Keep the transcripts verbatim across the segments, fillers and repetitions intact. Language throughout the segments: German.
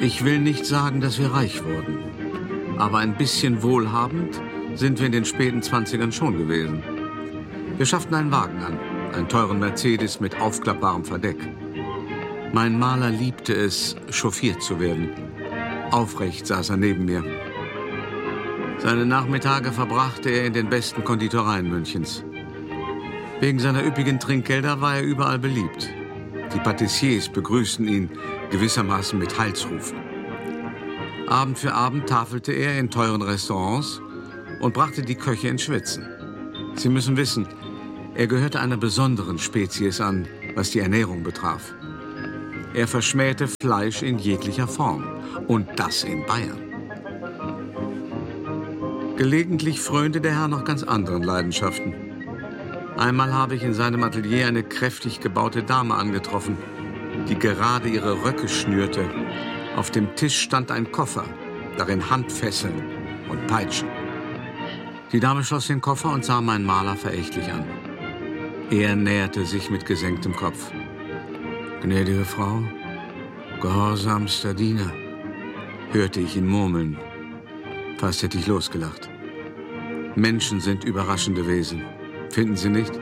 Ich will nicht sagen, dass wir reich wurden. Aber ein bisschen wohlhabend sind wir in den späten Zwanzigern schon gewesen. Wir schafften einen Wagen an, einen teuren Mercedes mit aufklappbarem Verdeck. Mein Maler liebte es, chauffiert zu werden. Aufrecht saß er neben mir. Seine Nachmittage verbrachte er in den besten Konditoreien Münchens. Wegen seiner üppigen Trinkgelder war er überall beliebt. Die Patissiers begrüßten ihn gewissermaßen mit Heilsrufen. Abend für Abend tafelte er in teuren Restaurants und brachte die Köche ins Schwitzen. Sie müssen wissen, er gehörte einer besonderen Spezies an, was die Ernährung betraf. Er verschmähte Fleisch in jeglicher Form, und das in Bayern. Gelegentlich frönte der Herr noch ganz anderen Leidenschaften. Einmal habe ich in seinem Atelier eine kräftig gebaute Dame angetroffen, die gerade ihre Röcke schnürte. Auf dem Tisch stand ein Koffer, darin Handfesseln und Peitschen. Die Dame schloss den Koffer und sah meinen Maler verächtlich an. Er näherte sich mit gesenktem Kopf. »Gnädige Frau, gehorsamster Diener«, hörte ich ihn murmeln. Fast hätte ich losgelacht. Menschen sind überraschende Wesen. Finden Sie nicht?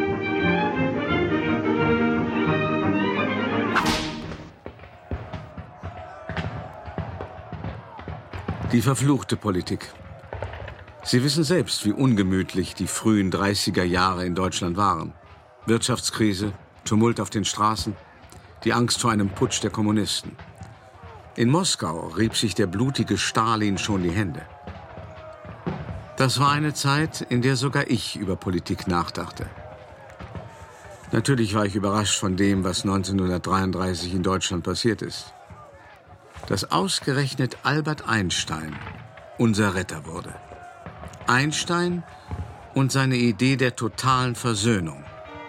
Die verfluchte Politik. Sie wissen selbst, wie ungemütlich die frühen dreißiger Jahre in Deutschland waren. Wirtschaftskrise, Tumult auf den Straßen, die Angst vor einem Putsch der Kommunisten. In Moskau rieb sich der blutige Stalin schon die Hände. Das war eine Zeit, in der sogar ich über Politik nachdachte. Natürlich war ich überrascht von dem, was neunzehnhundertdreiunddreißig in Deutschland passiert ist. Dass ausgerechnet Albert Einstein unser Retter wurde. Einstein und seine Idee der totalen Versöhnung.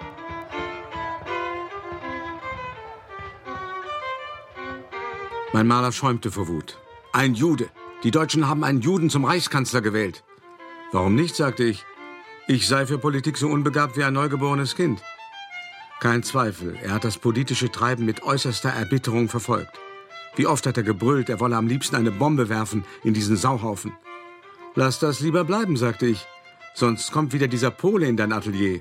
Mein Maler schäumte vor Wut. Ein Jude. Die Deutschen haben einen Juden zum Reichskanzler gewählt. Warum nicht, sagte ich. Ich sei für Politik so unbegabt wie ein neugeborenes Kind. Kein Zweifel, er hat das politische Treiben mit äußerster Erbitterung verfolgt. Wie oft hat er gebrüllt, er wolle am liebsten eine Bombe werfen in diesen Sauhaufen. Lass das lieber bleiben, sagte ich. Sonst kommt wieder dieser Pole in dein Atelier.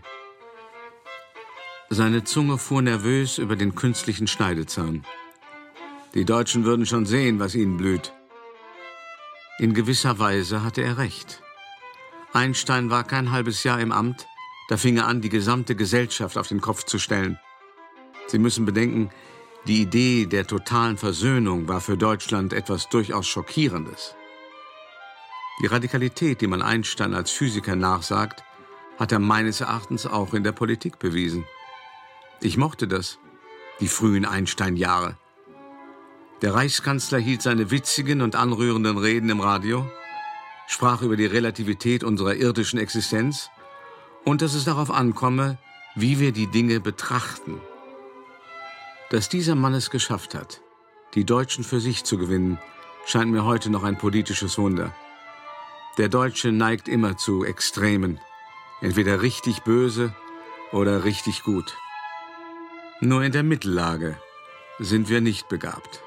Seine Zunge fuhr nervös über den künstlichen Schneidezahn. Die Deutschen würden schon sehen, was ihnen blüht. In gewisser Weise hatte er recht. Einstein war kein halbes Jahr im Amt, da fing er an, die gesamte Gesellschaft auf den Kopf zu stellen. Sie müssen bedenken, die Idee der totalen Versöhnung war für Deutschland etwas durchaus Schockierendes. Die Radikalität, die man Einstein als Physiker nachsagt, hat er meines Erachtens auch in der Politik bewiesen. Ich mochte das, die frühen Einstein-Jahre. Der Reichskanzler hielt seine witzigen und anrührenden Reden im Radio, sprach über die Relativität unserer irdischen Existenz und dass es darauf ankomme, wie wir die Dinge betrachten. Dass dieser Mann es geschafft hat, die Deutschen für sich zu gewinnen, scheint mir heute noch ein politisches Wunder. Der Deutsche neigt immer zu Extremen, entweder richtig böse oder richtig gut. Nur in der Mittellage sind wir nicht begabt.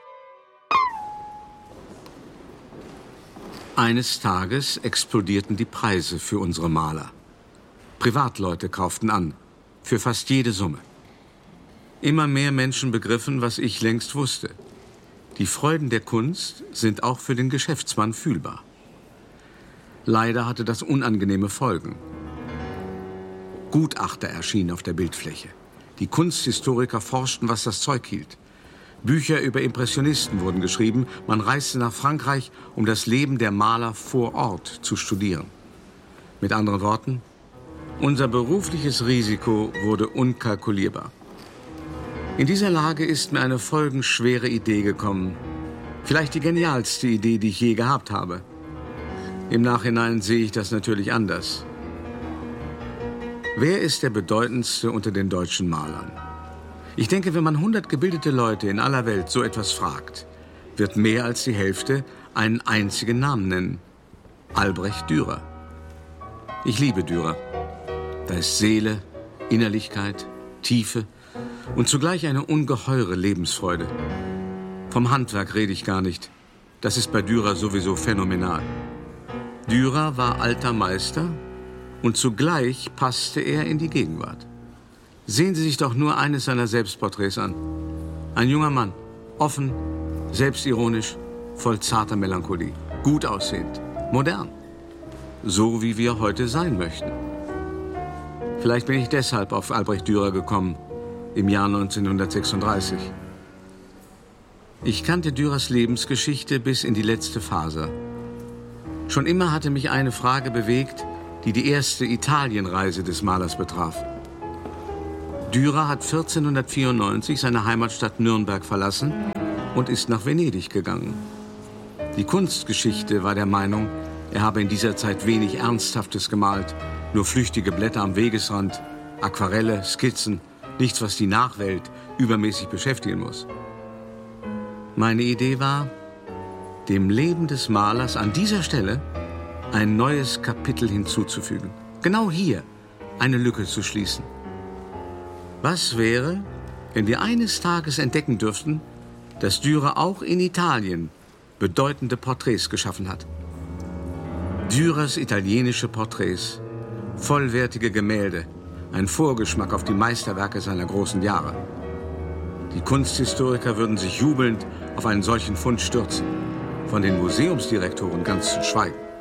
Eines Tages explodierten die Preise für unsere Maler. Privatleute kauften an, für fast jede Summe. Immer mehr Menschen begriffen, was ich längst wusste. Die Freuden der Kunst sind auch für den Geschäftsmann fühlbar. Leider hatte das unangenehme Folgen. Gutachter erschienen auf der Bildfläche. Die Kunsthistoriker forschten, was das Zeug hielt. Bücher über Impressionisten wurden geschrieben. Man reiste nach Frankreich, um das Leben der Maler vor Ort zu studieren. Mit anderen Worten, unser berufliches Risiko wurde unkalkulierbar. In dieser Lage ist mir eine folgenschwere Idee gekommen. Vielleicht die genialste Idee, die ich je gehabt habe. Im Nachhinein sehe ich das natürlich anders. Wer ist der bedeutendste unter den deutschen Malern? Ich denke, wenn man hundert gebildete Leute in aller Welt so etwas fragt, wird mehr als die Hälfte einen einzigen Namen nennen. Albrecht Dürer. Ich liebe Dürer. Da ist Seele, Innerlichkeit, Tiefe und zugleich eine ungeheure Lebensfreude. Vom Handwerk rede ich gar nicht. Das ist bei Dürer sowieso phänomenal. Dürer war alter Meister und zugleich passte er in die Gegenwart. Sehen Sie sich doch nur eines seiner Selbstporträts an. Ein junger Mann, offen, selbstironisch, voll zarter Melancholie, gut aussehend, modern. So wie wir heute sein möchten. Vielleicht bin ich deshalb auf Albrecht Dürer gekommen, im Jahr neunzehnhundertsechsunddreißig. Ich kannte Dürers Lebensgeschichte bis in die letzte Phase. Schon immer hatte mich eine Frage bewegt, die die erste Italienreise des Malers betraf. Dürer hat vierzehnhundertvierundneunzig seine Heimatstadt Nürnberg verlassen und ist nach Venedig gegangen. Die Kunstgeschichte war der Meinung, er habe in dieser Zeit wenig Ernsthaftes gemalt, nur flüchtige Blätter am Wegesrand, Aquarelle, Skizzen, nichts, was die Nachwelt übermäßig beschäftigen muss. Meine Idee war, dem Leben des Malers an dieser Stelle ein neues Kapitel hinzuzufügen. Genau hier eine Lücke zu schließen. Was wäre, wenn wir eines Tages entdecken dürften, dass Dürer auch in Italien bedeutende Porträts geschaffen hat? Dürers italienische Porträts, vollwertige Gemälde, ein Vorgeschmack auf die Meisterwerke seiner großen Jahre. Die Kunsthistoriker würden sich jubelnd auf einen solchen Fund stürzen, von den Museumsdirektoren ganz zu schweigen.